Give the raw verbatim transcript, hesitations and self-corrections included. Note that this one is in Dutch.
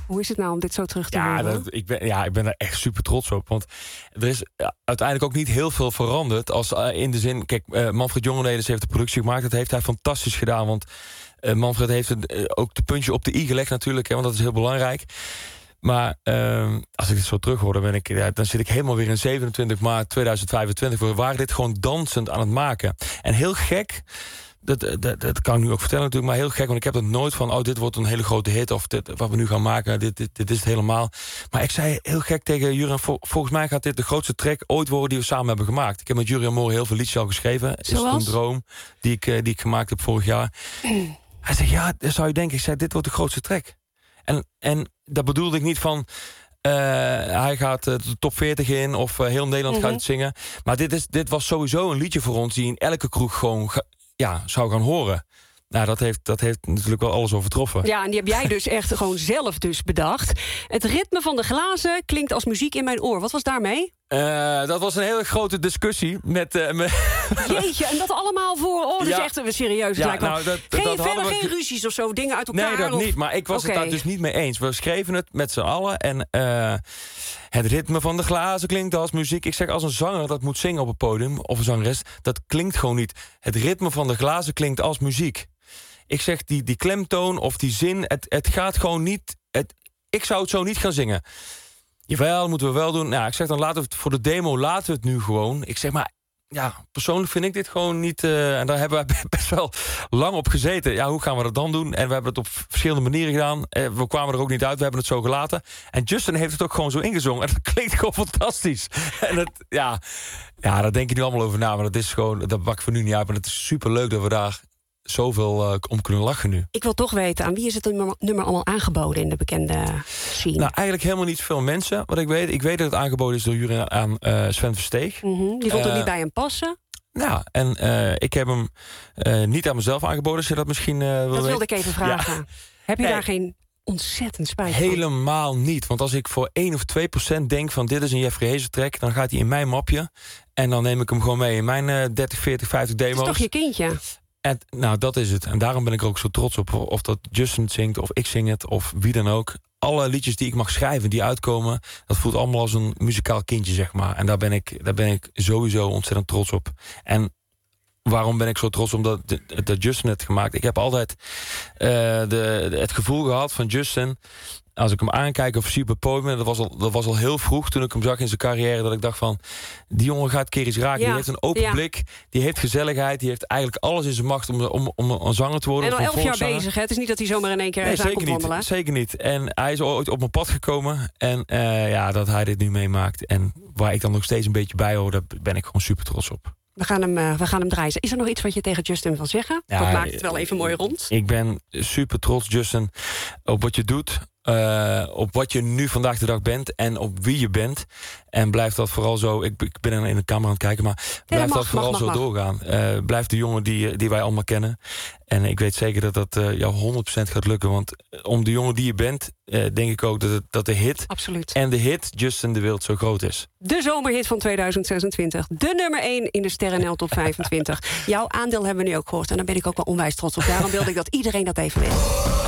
Hoe is het nou om dit zo terug te ja, horen? dat, ik ben, ja, ik ben er echt super trots op. Want er is ja, uiteindelijk ook niet heel veel veranderd. Als uh, in de zin, kijk, uh, Manfred Jongenleders heeft de productie gemaakt. Dat heeft hij fantastisch gedaan. Want uh, Manfred heeft het, uh, ook de puntje op de i gelegd natuurlijk. Hè, want dat is heel belangrijk. Maar uh, als ik dit zo terug hoor, dan, ben ik, ja, dan zit ik helemaal weer in zevenentwintig maart tweeduizend vijfentwintig. We waren dit gewoon dansend aan het maken. En heel gek... Dat, dat, dat kan ik nu ook vertellen natuurlijk, maar heel gek... want ik heb het nooit van, oh, dit wordt een hele grote hit... of dit, wat we nu gaan maken, dit, dit, dit is het helemaal. Maar ik zei heel gek tegen Jurjen... Vol, volgens mij gaat dit de grootste track ooit worden... die we samen hebben gemaakt. Ik heb met Jurjen Moore heel veel liedjes al geschreven. Zoals? Is een droom die ik, die ik gemaakt heb vorig jaar. Mm. Hij zegt, ja, dat zou je denken. Ik zei, dit wordt de grootste track. En, en dat bedoelde ik niet van... Uh, hij gaat uh, de top veertig in of uh, heel Nederland mm-hmm. gaat het zingen. Maar dit, is, dit was sowieso een liedje voor ons... die in elke kroeg gewoon... Ga, ja, zou gaan horen. Nou, dat heeft, dat heeft natuurlijk wel alles overtroffen. Ja, en die heb jij dus echt gewoon zelf dus bedacht. Het ritme van de glazen klinkt als muziek in mijn oor. Wat was daarmee? Uh, dat was een hele grote discussie met... Uh, met Jeetje, en dat allemaal voor... Oh, dat ja. is echt een serieus. Ja, nou, dat, geen, dat verder we... geen ruzies of zo, dingen uit elkaar? Nee, dat of... niet, maar ik was okay. het daar dus niet mee eens. We schreven het met z'n allen en... Uh, het ritme van de glazen klinkt als muziek. Ik zeg, als een zanger dat moet zingen op het podium... of een zangeres, dat klinkt gewoon niet. Het ritme van de glazen klinkt als muziek. Ik zeg, die, die klemtoon of die zin... het, het gaat gewoon niet... Het, ik zou het zo niet gaan zingen. Jawel, dat moeten we wel doen. Nou, ik zeg, dan laten we het voor de demo... laten we het nu gewoon. Ik zeg, maar... Ja, persoonlijk vind ik dit gewoon niet... Uh, en daar hebben we best wel lang op gezeten. Ja, hoe gaan we dat dan doen? En we hebben het op verschillende manieren gedaan. Uh, we kwamen er ook niet uit, we hebben het zo gelaten. En Justin heeft het ook gewoon zo ingezongen. En dat klinkt gewoon fantastisch. En dat, ja, ja, daar denk je nu allemaal over na. Maar dat is gewoon, dat bak ik voor nu niet uit. Maar het is superleuk dat we daar zoveel uh, om kunnen lachen nu. Ik wil toch weten, aan wie is het nummer, nummer allemaal aangeboden in de bekende scene? Nou, eigenlijk helemaal niet veel mensen, wat ik weet. Ik weet dat het aangeboden is door Jurjen aan uh, Sven Versteeg. Mm-hmm, die vond er uh, niet bij hem passen. Ja, en uh, ik heb hem uh, niet aan mezelf aangeboden, als je dat misschien uh, wil Dat wilde ik even vragen. Ja. Heb je nee. daar geen ontzettend spijt van? Helemaal niet, want als ik voor één of twee procent denk van dit is een Jeffrey Hezen track, dan gaat hij in mijn mapje. En dan neem ik hem gewoon mee in mijn uh, dertig, veertig, vijftig demo's. Dat is toch je kindje? En, nou, dat is het. En daarom ben ik er ook zo trots op. Of dat Justin het zingt, of ik zing het, of wie dan ook. Alle liedjes die ik mag schrijven, die uitkomen... dat voelt allemaal als een muzikaal kindje, zeg maar. En daar ben ik, daar ben ik sowieso ontzettend trots op. En waarom ben ik zo trots? Omdat dat Justin het gemaakt. Ik heb altijd uh, de, de, het gevoel gehad van Justin... als ik hem aankijk of zie op het podium... Dat was, al, dat was al heel vroeg toen ik hem zag in zijn carrière... dat ik dacht van, die jongen gaat een keer iets raken. Ja, die heeft een open ja. blik, die heeft gezelligheid... die heeft eigenlijk alles in zijn macht om, om, om een zanger te worden. En al elf jaar bezig, hè? Het is niet dat hij zomaar in één keer nee, aan komt wandelen. Zeker niet. En hij is ooit op mijn pad gekomen. En uh, ja, dat hij dit nu meemaakt. En waar ik dan nog steeds een beetje bij hoor... daar ben ik gewoon super trots op. We gaan, hem, uh, we gaan hem draaien. Is er nog iets wat je tegen Justin wil zeggen? Ja, dat maakt het wel even mooi rond. Ik ben super trots, Justin, op wat je doet... Uh, op wat je nu vandaag de dag bent en op wie je bent. En blijf dat vooral zo... Ik, ik ben in de camera aan het kijken, maar blijf ja, mag, dat vooral mag, mag, zo mag. doorgaan. Uh, blijf de jongen die, die wij allemaal kennen. En ik weet zeker dat dat uh, jou honderd procent gaat lukken. Want om de jongen die je bent, uh, denk ik ook dat, het, dat de hit... Absoluut. En de hit Justin de Wild zo groot is. De zomerhit van tweeduizend zesentwintig. De nummer één in de Sterren N L Top vijfentwintig. Jouw aandeel hebben we nu ook gehoord. En daar ben ik ook wel onwijs trots op. Daarom wilde ik dat iedereen dat even weet.